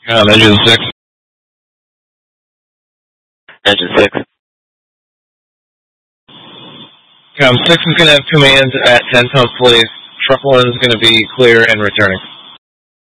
Engine 6. Engine 6. 6 is going to have 2 mans at 10 tons, please. Truck 1 is going to be clear and returning.